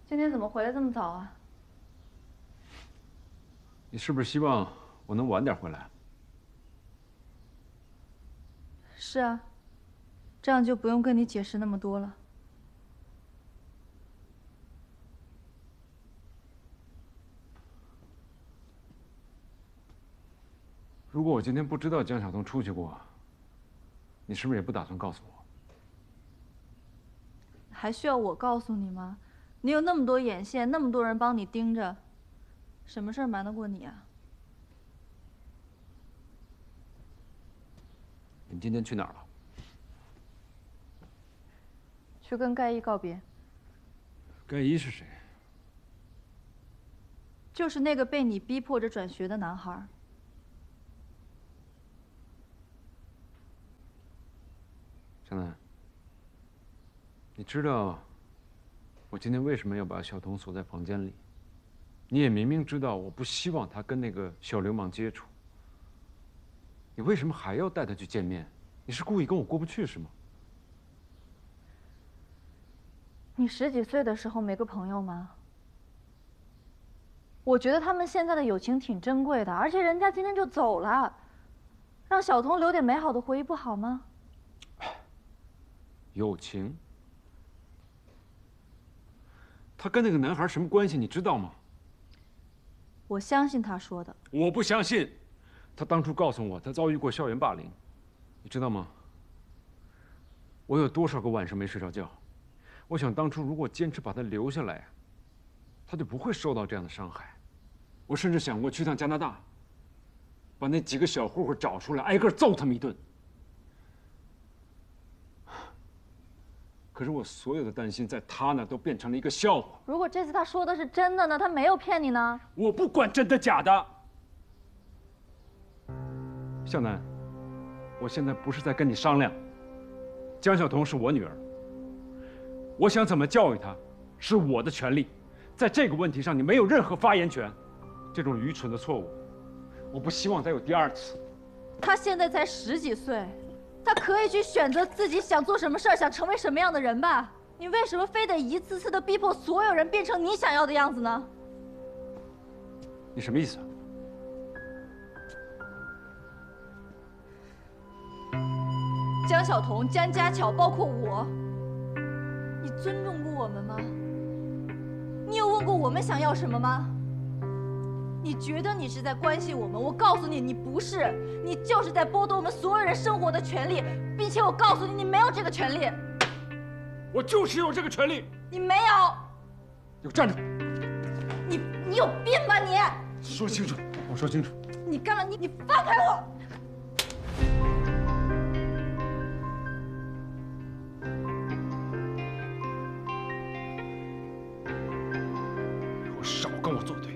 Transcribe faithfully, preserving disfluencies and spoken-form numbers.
今天怎么回来这么早啊？ 你是不是希望我能晚点回来？ 是啊，这样就不用跟你解释那么多了。 如果我今天不知道江晓彤出去过，你是不是也不打算告诉我？ 还需要我告诉你吗？你有那么多眼线，那么多人帮你盯着，什么事儿瞒得过你啊？ 你们今天去哪儿了？ 去跟盖伊告别。 盖伊是谁？ 就是那个被你逼迫着转学的男孩。 江南，你知道我今天为什么要把小童锁在房间里？你也明明知道我不希望他跟那个小流氓接触，你为什么还要带他去见面？你是故意跟我过不去是吗？ 你十几岁的时候没个朋友吗？我觉得他们现在的友情挺珍贵的，而且人家今天就走了，让小童留点美好的回忆不好吗？ 友情？他跟那个男孩什么关系？你知道吗？ 我相信他说的。 我不相信，他当初告诉我他遭遇过校园霸凌，你知道吗？我有多少个晚上没睡着觉？我想当初如果坚持把他留下来，他就不会受到这样的伤害。我甚至想过去趟加拿大，把那几个小混混找出来，挨个揍他们一顿。可是我所有的担心，在他那都变成了一个笑话。 如果这次他说的是真的呢？他没有骗你呢？ 我不管真的假的。向南，我现在不是在跟你商量。江晓彤是我女儿，我想怎么教育她，是我的权利。在这个问题上，你没有任何发言权。这种愚蠢的错误，我不希望再有第二次。 他现在才十几岁。他可以去选择自己想做什么事儿，想成为什么样的人吧？你为什么非得一次次的逼迫所有人变成你想要的样子呢？ 你什么意思啊？ 江晓彤、江家巧，包括我，你尊重过我们吗？你有问过我们想要什么吗？你觉得你是在关心我们？我告诉你，你不是，你就是在剥夺我们所有人生活的权利，并且我告诉你，你没有这个权利。 我就是有这个权利。 你没有。 给我站住！ 你你有病吧你？ 说清楚，我说清楚。 你干嘛？你你放开我！ 以后少跟我作对。